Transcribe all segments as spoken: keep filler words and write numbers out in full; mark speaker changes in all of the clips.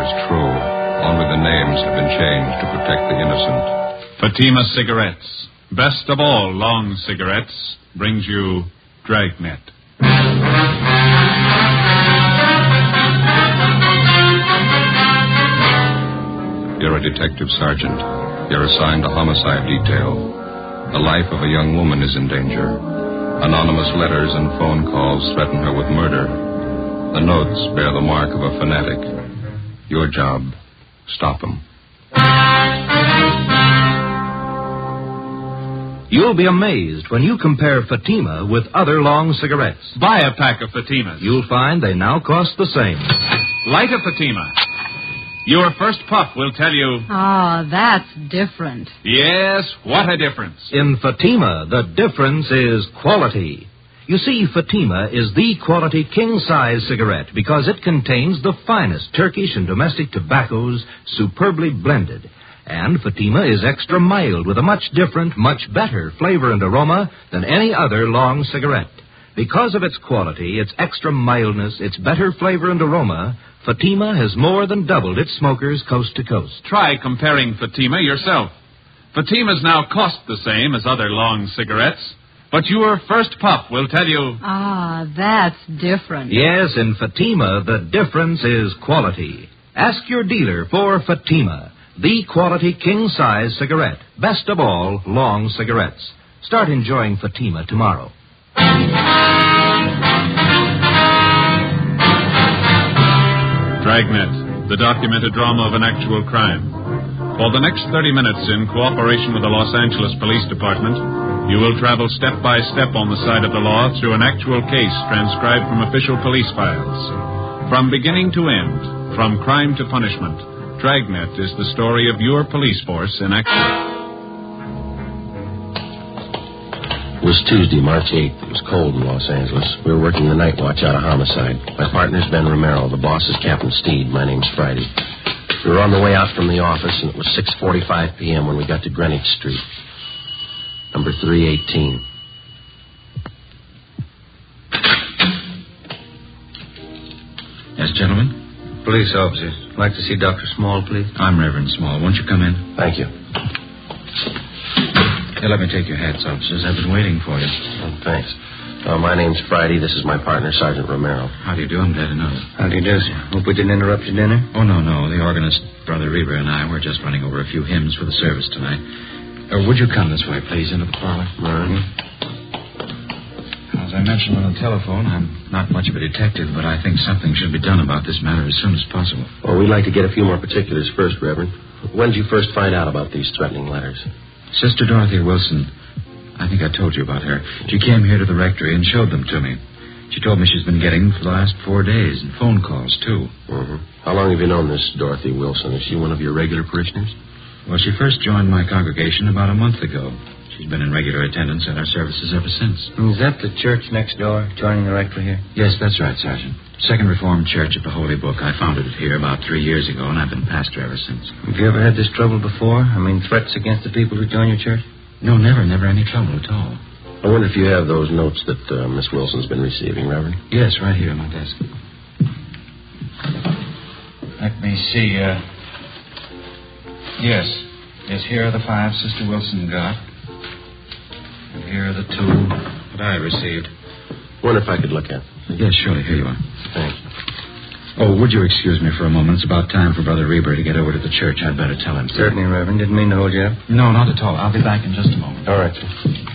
Speaker 1: is true. Only the names have been changed to protect the innocent.
Speaker 2: Fatima Cigarettes, best of all long cigarettes, brings you Dragnet.
Speaker 1: You're a detective sergeant. You're assigned a homicide detail. The life of a young woman is in danger. Anonymous letters and phone calls threaten her with murder. The notes bear the mark of a fanatic. Your job, stop them.
Speaker 3: You'll be amazed when you compare Fatima with other long cigarettes.
Speaker 2: Buy a pack of Fatimas.
Speaker 3: You'll find they now cost the same.
Speaker 2: Light a Fatima. Your first puff will tell you...
Speaker 4: Oh, that's different.
Speaker 2: Yes, what a difference.
Speaker 3: In Fatima, the difference is quality. You see, Fatima is the quality king-size cigarette because it contains the finest Turkish and domestic tobaccos superbly blended. And Fatima is extra mild with a much different, much better flavor and aroma than any other long cigarette. Because of its quality, its extra mildness, its better flavor and aroma, Fatima has more than doubled its smokers coast to coast.
Speaker 2: Try comparing Fatima yourself. Fatimas now cost the same as other long cigarettes, but your first puff will tell you...
Speaker 4: Ah, that's different.
Speaker 3: Yes, in Fatima, the difference is quality. Ask your dealer for Fatima, the quality king-size cigarette. Best of all, long cigarettes. Start enjoying Fatima tomorrow.
Speaker 2: Dragnet, the documented drama of an actual crime. For the next thirty minutes, in cooperation with the Los Angeles Police Department, you will travel step by step on the side of the law through an actual case transcribed from official police files. From beginning to end, from crime to punishment, Dragnet is the story of your police force in action.
Speaker 5: It was Tuesday, March eighth. It was cold in Los Angeles. We were working the night watch out of homicide. My partner's Ben Romero. The boss is Captain Steed. My name's Friday. We were on the way out from the office, and it was six forty-five p.m. when we got to Greenwich Street. Number three eighteen.
Speaker 6: Yes, gentlemen?
Speaker 7: Police officers. Like to see Doctor Small, please.
Speaker 6: I'm Reverend Small. Won't you come in?
Speaker 5: Thank you.
Speaker 6: Here, let me take your hats, officers. I've been waiting for you.
Speaker 5: Oh, thanks. Uh, my name's Friday. This is my partner, Sergeant Romero.
Speaker 6: How do you do? I'm glad to know it.
Speaker 7: How do you do, sir? Hope we didn't interrupt your dinner?
Speaker 6: Oh, no, no. The organist, Brother Reber, and I were just running over a few hymns for the service tonight. Uh, would you come this way, please, into the parlor?
Speaker 5: Right.
Speaker 6: As I mentioned on the telephone, I'm not much of a detective, but I think something should be done about this matter as soon as possible.
Speaker 5: Well, we'd like to get a few more particulars first, Reverend. When did you first find out about these threatening letters?
Speaker 6: Sister Dorothy Wilson. I think I told you about her. She came here to the rectory and showed them to me. She told me she's been getting them for the last four days, and phone calls, too.
Speaker 5: Mm-hmm. How long have you known this Dorothy Wilson? Is she one of your regular parishioners?
Speaker 6: Well, she first joined my congregation about a month ago. She's been in regular attendance at our services ever since.
Speaker 7: Is that the church next door, joining the rectory here?
Speaker 6: Yes, that's right, Sergeant. Second Reformed Church of the Holy Book. I founded it here about three years ago, and I've been pastor ever since.
Speaker 7: Have you ever had this trouble before? I mean, threats against the people who join your church?
Speaker 6: No, never, never any trouble at all.
Speaker 5: I wonder if you have those notes that uh, Miss Wilson's been receiving, Reverend?
Speaker 6: Yes, right here on my desk.
Speaker 8: Let me see, uh... Yes. Yes, here are the five Sister Wilson got. And here are the two that I received.
Speaker 5: Wonder if I could look at them.
Speaker 6: Yes, surely. Here you are.
Speaker 5: Thanks.
Speaker 6: Oh, would you excuse me for a moment? It's about time for Brother Reber to get over to the church. I'd better tell him.
Speaker 7: Certainly, Reverend. Didn't mean to hold you up.
Speaker 6: No, not at all. I'll be back in just a moment.
Speaker 5: All right, sir.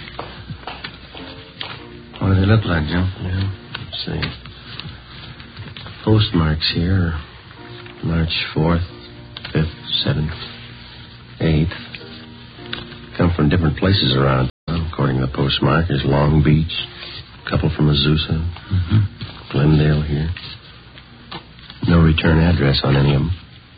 Speaker 7: What do they look like, Joe?
Speaker 5: Yeah, let's see. Postmarks here are March fourth, fifth, seventh, eighth. Come from different places around. According to the postmark, there's Long Beach, a couple from Azusa,
Speaker 6: Mm-hmm.
Speaker 5: Glendale here. No return address on any of them.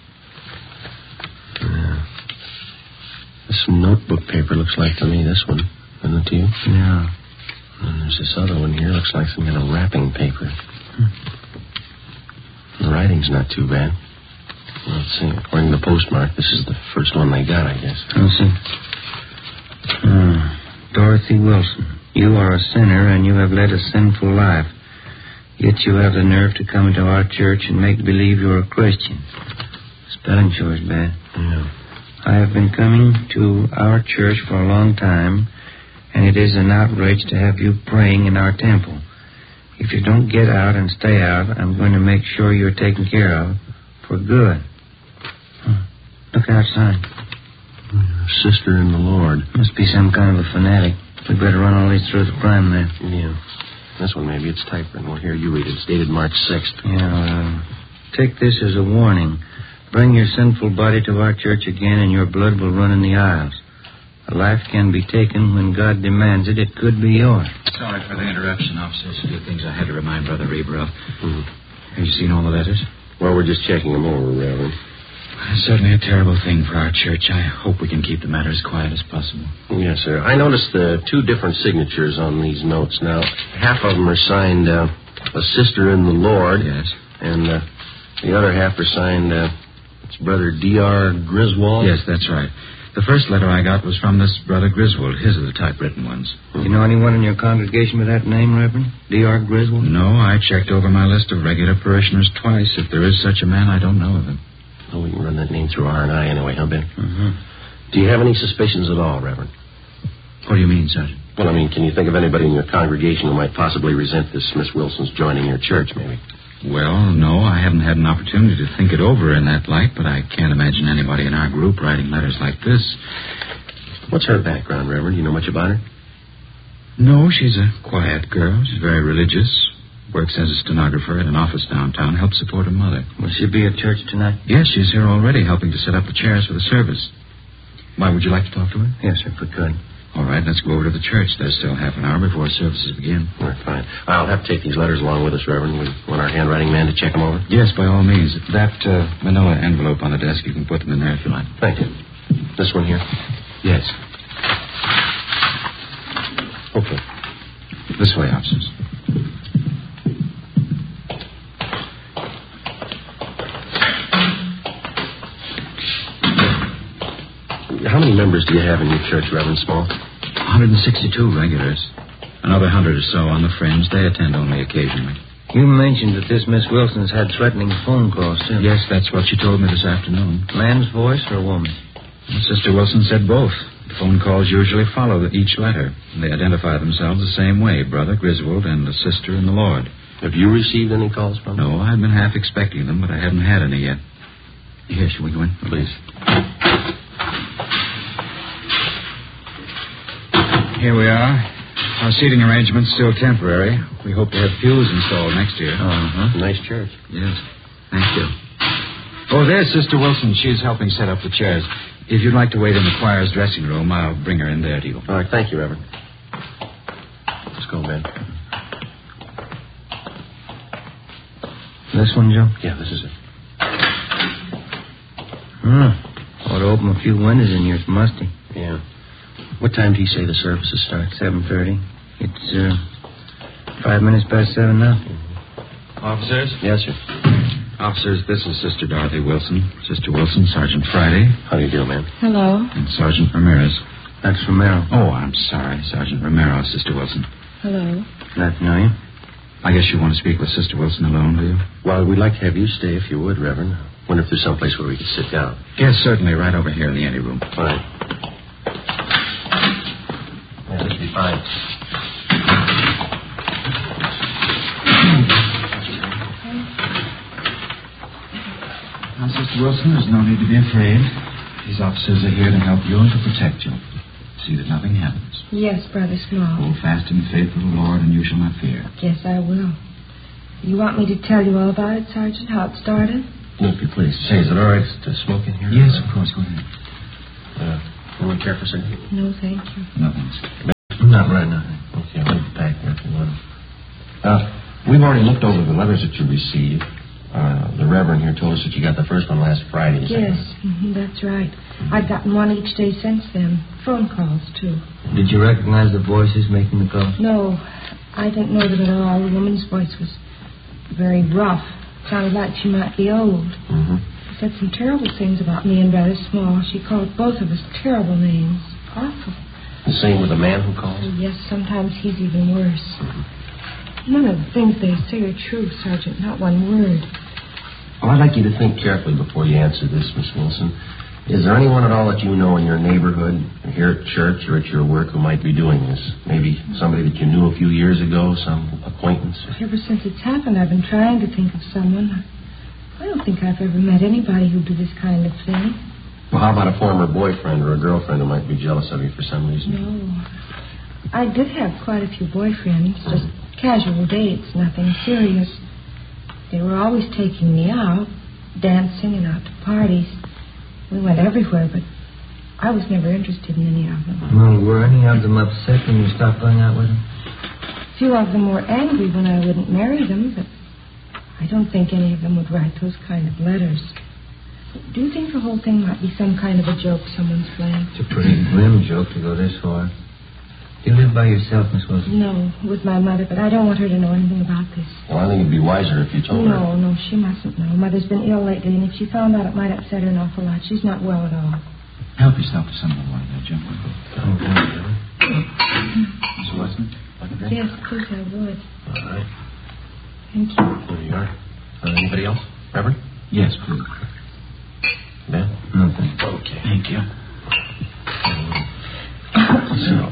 Speaker 5: Yeah. This notebook paper looks like to me this one. Isn't it to you?
Speaker 7: Yeah.
Speaker 5: And there's this other one here. Looks like some kind of wrapping paper. Hmm. The writing's not too bad. Well, let's see. According to the postmark, this is the first one they got, I guess.
Speaker 7: I'll see. Uh, Dorothy Wilson, you are a sinner and you have led a sinful life. Yet you have the nerve to come into our church and make believe you're a Christian. Spelling sure is bad.
Speaker 5: Yeah.
Speaker 7: I have been coming to our church for a long time, and it is an outrage to have you praying in our temple. If you don't get out and stay out, I'm going to make sure you're taken care of for good. Huh. Look outside.
Speaker 5: Sister in the Lord.
Speaker 7: Must be some kind of a fanatic. We better run all these through the prime then.
Speaker 5: Yeah. This one, maybe. It's typewritten. Well, here, you read it. It's dated March sixth.
Speaker 7: Yeah, uh, take this as a warning. Bring your sinful body to our church again, and your blood will run in the aisles. A life can be taken when God demands it. It could be yours.
Speaker 6: Sorry for the interruption, officers. A few things I had to remind Brother Reber of.
Speaker 5: Mm-hmm.
Speaker 6: Have you seen all the letters?
Speaker 5: Well, we're just checking them over, Reverend.
Speaker 6: It's certainly a terrible thing for our church. I hope we can keep the matter as quiet as possible.
Speaker 5: Yes, sir. I noticed the two different signatures on these notes. Now, half of them are signed uh, a sister in the Lord.
Speaker 6: Yes.
Speaker 5: And uh, the other half are signed, uh, it's Brother D R Griswold.
Speaker 6: Yes, that's right. The first letter I got was from this Brother Griswold. His are the typewritten ones.
Speaker 7: Do you know anyone in your congregation with that name, Reverend? D R Griswold?
Speaker 6: No, I checked over my list of regular parishioners twice. If there is such a man, I don't know of him.
Speaker 5: Well, we can run that name through R and I anyway, huh, Ben?
Speaker 7: Mm-hmm.
Speaker 5: Do you have any suspicions at all, Reverend?
Speaker 6: What do you mean, Sergeant?
Speaker 5: Well, I mean, can you think of anybody in your congregation who might possibly resent this Miss Wilson's joining your church, maybe?
Speaker 6: Well, no, I haven't had an opportunity to think it over in that light, but I can't imagine anybody in our group writing letters like this.
Speaker 5: What's her background, Reverend? Do you know much about her?
Speaker 6: No, she's a quiet girl. She's very religious. Works as a stenographer at an office downtown. Helps support her mother.
Speaker 7: Will she be at church tonight?
Speaker 6: Yes, she's here already, helping to set up the chairs for the service. Why, would you like to talk to her?
Speaker 7: Yes, if we could.
Speaker 6: All right, let's go over to the church. There's still half an hour before services begin.
Speaker 5: All right, fine. I'll have to take these letters along with us, Reverend. We want our handwriting man to check them over?
Speaker 6: Yes, by all means. That uh, manila envelope on the desk, you can put them in there if you like.
Speaker 5: Thank you. This one here?
Speaker 6: Yes.
Speaker 5: Okay.
Speaker 6: This way, officers.
Speaker 5: How many members do you have in your church, Reverend Small?
Speaker 6: one hundred sixty-two regulars. Another hundred or so on the fringe. They attend only occasionally.
Speaker 7: You mentioned that this Miss Wilson's had threatening phone calls, too.
Speaker 6: Yes, that's what she told me this afternoon.
Speaker 7: Man's voice or woman?
Speaker 6: Sister Wilson said both. The phone calls usually follow each letter. They identify themselves the same way, Brother Griswold and the sister in the Lord.
Speaker 5: Have you received any calls from them?
Speaker 6: No, I've been half expecting them, but I haven't had any yet. Here, shall we go in?
Speaker 5: Please.
Speaker 6: Here we are. Our seating arrangement's still temporary. We hope to have pews installed next year.
Speaker 5: Uh-huh. Nice church.
Speaker 6: Yes. Thank you. Oh, there's Sister Wilson. She's helping set up the chairs. If you'd like to wait in the choir's dressing room, I'll bring her in there to you.
Speaker 5: All right, thank you, Reverend. Let's go, Ben.
Speaker 7: This one, Joe?
Speaker 5: Yeah, this is it.
Speaker 7: Hmm. Ought to open a few windows in here. It's musty.
Speaker 5: Yeah. What time do you say the services start?
Speaker 7: seven thirty. It's, uh, five minutes past seven now. Mm-hmm.
Speaker 6: Officers?
Speaker 5: Yes, sir.
Speaker 6: Officers, this is Sister Dorothy Wilson. Sister Wilson, Sergeant Friday.
Speaker 5: How do you do, ma'am?
Speaker 4: Hello.
Speaker 6: And Sergeant Ramirez.
Speaker 7: That's Romero.
Speaker 6: Oh, I'm sorry, Sergeant Romero, Sister Wilson.
Speaker 4: Hello.
Speaker 7: Glad to know you.
Speaker 6: I guess you want to speak with Sister Wilson alone, do you?
Speaker 5: Well, we'd like to have you stay if you would, Reverend. Wonder if there's someplace where we could sit down.
Speaker 6: Yes, certainly, right over here in the anteroom.
Speaker 5: Fine. Yeah, this will be fine.
Speaker 6: Now, Sister Wilson, there's no need to be afraid. These officers are here to help you and to protect you. See that nothing happens.
Speaker 9: Yes, Brother Small.
Speaker 6: Hold fast and faithful to the Lord, and you shall not fear.
Speaker 9: Yes, I will. You want me to tell you all about it, Sergeant, how it started?
Speaker 5: No, if you please. Say, is it all right to smoke in here?
Speaker 6: Yes, of course. Go ahead.
Speaker 5: Uh, you want to care for a second?
Speaker 9: No, thank you.
Speaker 6: No, thanks.
Speaker 5: Not right now. Okay, I'll leave the pack there if you want. Uh, we've already looked over the letters that you received. Uh, the Reverend here told us that you got the first one last Friday.
Speaker 9: Yes, mm-hmm, that's right. I've gotten one each day since then. Phone calls, too.
Speaker 7: Did you recognize the voices making the call?
Speaker 9: No, I didn't know them at all. The woman's voice was very rough. Sounded like she might be old.
Speaker 5: Mm-hmm.
Speaker 9: She said some terrible things about me and Brother Small. She called both of us terrible names. Awful.
Speaker 5: The same with the man who called?
Speaker 9: Oh, yes, sometimes he's even worse.
Speaker 5: Mm-hmm.
Speaker 9: None of the things they say are true, Sergeant. Not one word.
Speaker 5: Well, I'd like you to think carefully before you answer this, Miss Wilson. Is there anyone at all that you know in your neighborhood, here at church or at your work, who might be doing this? Maybe somebody that you knew a few years ago, some acquaintance?
Speaker 9: Ever since it's happened, I've been trying to think of someone. I don't think I've ever met anybody who'd do this kind of thing.
Speaker 5: Well, how about a former boyfriend or a girlfriend who might be jealous of you for some reason?
Speaker 9: No. I did have quite a few boyfriends, just casual dates, nothing serious. They were always taking me out, dancing and out to parties. We went everywhere, but I was never interested in any of them.
Speaker 7: Well, were any of them upset when you stopped going out with them?
Speaker 9: A few of them were angry when I wouldn't marry them, but I don't think any of them would write those kind of letters. Do you think the whole thing might be some kind of a joke someone's playing?
Speaker 7: It's a pretty grim joke to go this far. Do you live by yourself, Miss Wilson?
Speaker 9: No, with my mother, but I don't want her to know anything about this.
Speaker 5: Well, I think it'd be wiser if you told her.
Speaker 9: No, no, she mustn't know. Mother's been ill lately, and if she found out, it might upset her an awful lot. She's not well at all.
Speaker 8: Help yourself to some of the water there, Jim.
Speaker 5: Oh,
Speaker 8: Miss Wilson, like a drink?
Speaker 9: Yes, please, I would.
Speaker 5: All right.
Speaker 9: Thank you.
Speaker 5: There you are. Uh, anybody else? Reverend?
Speaker 8: Yes, please.
Speaker 5: Ben?
Speaker 7: Nothing.
Speaker 5: Okay.
Speaker 8: Thank you.
Speaker 5: Yourself.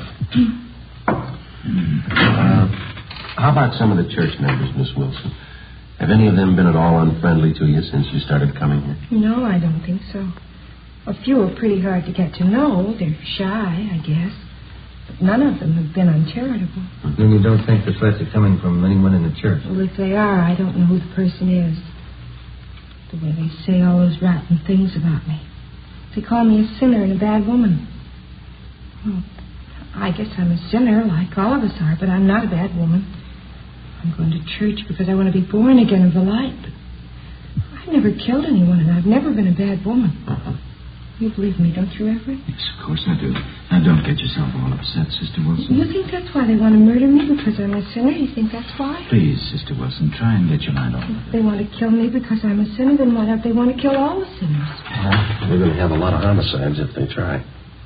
Speaker 5: Uh, how about some of the church members, Miss Wilson? Have any of them been at all unfriendly to you since you started coming here?
Speaker 9: No, I don't think so. A few are pretty hard to get to know. They're shy, I guess. But none of them have been uncharitable.
Speaker 7: Then you don't think the threats are coming from anyone in the church?
Speaker 9: Well, if they are, I don't know who the person is. The way they say all those rotten things about me. They call me a sinner and a bad woman. Well, I guess I'm a sinner, like all of us are, but I'm not a bad woman. I'm going to church because I want to be born again of the light. But I've never killed anyone, and I've never been a bad woman.
Speaker 8: Uh-huh.
Speaker 9: You believe me, don't you, Everett?
Speaker 8: Yes, of course I do. Now, don't get yourself all upset, Sister Wilson.
Speaker 9: You think that's why they want to murder me, because I'm a sinner? You think that's why?
Speaker 8: Please, Sister Wilson, try and get your mind off of
Speaker 9: If they want to kill me because I'm a sinner, then why don't they want to kill all the sinners?
Speaker 5: Well, we're going to have a lot of homicides if they try.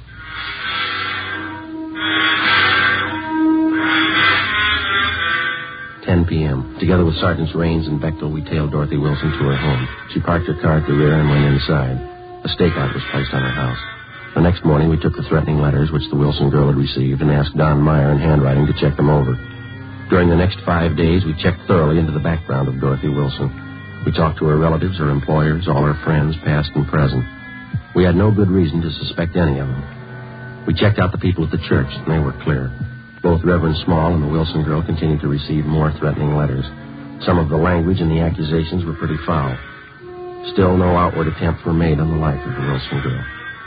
Speaker 5: ten p.m. Together with Sergeants Raines and Bechtel, we tailed Dorothy Wilson to her home. She parked her car at the rear and went inside. A stakeout was placed on her house. The next morning, we took the threatening letters which the Wilson girl had received and asked Don Meyer in handwriting to check them over. During the next five days, we checked thoroughly into the background of Dorothy Wilson. We talked to her relatives, her employers, all her friends, past and present. We had no good reason to suspect any of them. We checked out the people at the church, and they were clear. Both Reverend Small and the Wilson girl continued to receive more threatening letters. Some of the language and the accusations were pretty foul. Still, no outward attempts were made on the life of the Wilson girl.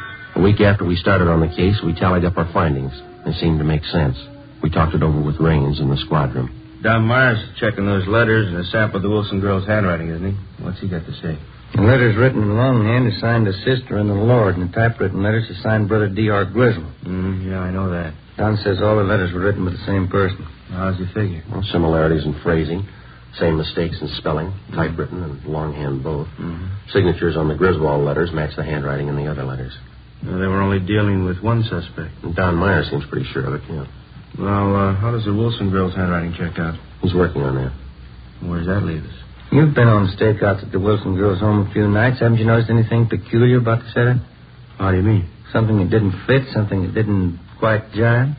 Speaker 5: A week after we started on the case, we tallied up our findings. They seemed to make sense. We talked it over with Raines in the squad room.
Speaker 10: Don Myers checking those letters and a sample of the Wilson girl's handwriting, isn't he? What's he got to say?
Speaker 7: The letters written in longhand are signed to Sister and the Lord, and the typewritten letters are signed Brother D R. Grizzle.
Speaker 10: Mm, yeah, I know that.
Speaker 7: Don says all the letters were written by the same person.
Speaker 10: How's he figure?
Speaker 5: Well, similarities in phrasing, same mistakes in spelling, typewritten and longhand both.
Speaker 10: Mm-hmm.
Speaker 5: Signatures on the Griswold letters match the handwriting in the other letters.
Speaker 10: Well, they were only dealing with one suspect.
Speaker 5: And Don Meyer seems pretty sure of it, yeah.
Speaker 10: Well, uh, how does the Wilson girl's handwriting check out?
Speaker 5: He's working on that.
Speaker 10: Where does that leave us?
Speaker 7: You've been on stakeouts at the Wilson girl's home a few nights. Haven't you noticed anything peculiar about the setup?
Speaker 10: How do you mean?
Speaker 7: Something that didn't fit, something that didn't quite jive?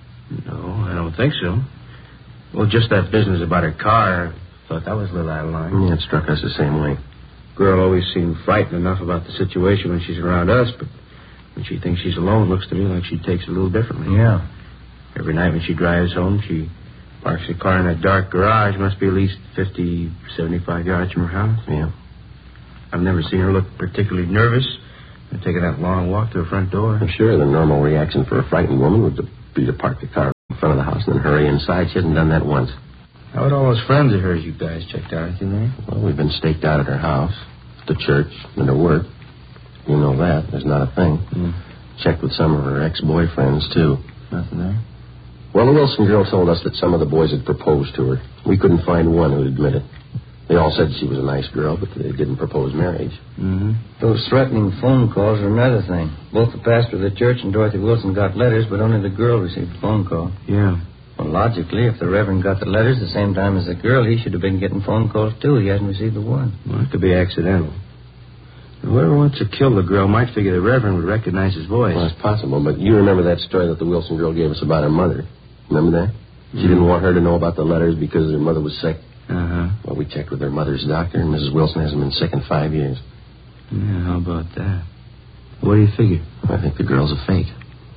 Speaker 10: No, I don't think so. Well, just that business about her car, I thought that was a little out of line.
Speaker 5: Yeah, it struck us the same way.
Speaker 10: Girl always seemed frightened enough about the situation when she's around us, but when she thinks she's alone, it looks to me like she takes it a little differently.
Speaker 7: Yeah.
Speaker 10: Every night when she drives home, she parks the car in that dark garage. Must be at least fifty, seventy-five yards from her house.
Speaker 5: Yeah.
Speaker 10: I've never seen her look particularly nervous and taking that long walk to her front door.
Speaker 5: I'm sure the normal reaction for a frightened woman would be to park the car in front of the house and then hurry inside. She hasn't done that once.
Speaker 10: How about all those friends of hers you guys checked out? Anything there?
Speaker 5: Well, we've been staked out at her house, at the church, and her work. You know that. There's not a thing.
Speaker 10: Mm.
Speaker 5: Checked with some of her ex-boyfriends, too.
Speaker 10: Nothing there?
Speaker 5: Well, the Wilson girl told us that some of the boys had proposed to her. We couldn't find one who'd admit it. They all said she was a nice girl, but they didn't propose marriage.
Speaker 10: Mm-hmm.
Speaker 7: Those threatening phone calls are another thing. Both the pastor of the church and Dorothy Wilson got letters, but only the girl received a phone call.
Speaker 10: Yeah.
Speaker 7: Well, logically, if the Reverend got the letters the same time as the girl, he should have been getting phone calls, too. He hasn't received the one.
Speaker 10: Well, it could be accidental. Whoever wants to kill the girl might figure the Reverend would recognize his voice.
Speaker 5: Well, it's possible, but you remember that story that the Wilson girl gave us about her mother. Remember that? She
Speaker 10: Mm-hmm.
Speaker 5: didn't want her to know about the letters because her mother was sick.
Speaker 10: Uh-huh.
Speaker 5: Well, we checked with her mother's doctor, and Missus Wilson hasn't been sick in five years.
Speaker 10: Yeah, how about that? What do you figure?
Speaker 5: I think the girl's a fake.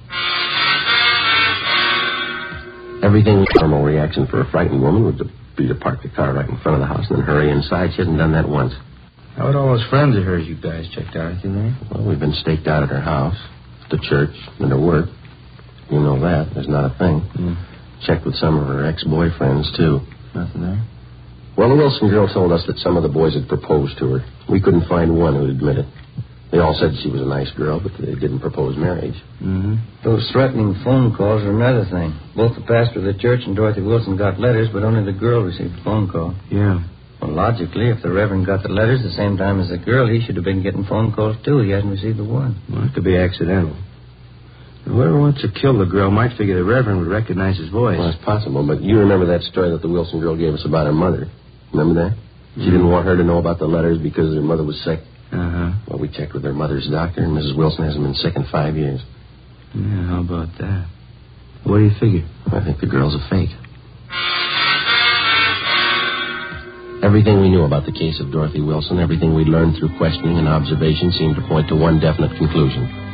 Speaker 5: Everything normal reaction for a frightened woman would be to park the car right in front of the house and then hurry inside. She hasn't done that once.
Speaker 10: How about all those friends of hers you guys checked out? Anything there?
Speaker 5: Well, we've been staked out at her house, at the church, and her work. You know that. There's not a thing.
Speaker 10: Mm.
Speaker 5: Checked with some of her ex-boyfriends, too.
Speaker 10: Nothing there?
Speaker 5: Well, the Wilson girl told us that some of the boys had proposed to her. We couldn't find one who'd admit it. They all said she was a nice girl, but they didn't propose marriage.
Speaker 10: Mm-hmm.
Speaker 7: Those threatening phone calls are another thing. Both the pastor of the church and Dorothy Wilson got letters, but only the girl received a phone call.
Speaker 10: Yeah.
Speaker 7: Well, logically, if the Reverend got the letters the same time as the girl, he should have been getting phone calls, too. He hasn't received the one.
Speaker 10: Well, it could be accidental. Whoever wants to kill the girl might figure the Reverend would recognize his voice.
Speaker 5: Well, it's possible, but you remember that story that the Wilson girl gave us about her mother. Remember that? She
Speaker 10: Mm-hmm.
Speaker 5: didn't want her to know about the letters because her mother was sick.
Speaker 10: Uh-huh.
Speaker 5: Well, we checked with her mother's doctor, and Missus Wilson hasn't been sick in five years.
Speaker 10: Yeah, how about that? What do you figure?
Speaker 5: I think the girl's a fake. Everything we knew about the case of Dorothy Wilson, everything we'd learned through questioning and observation seemed to point to one definite conclusion.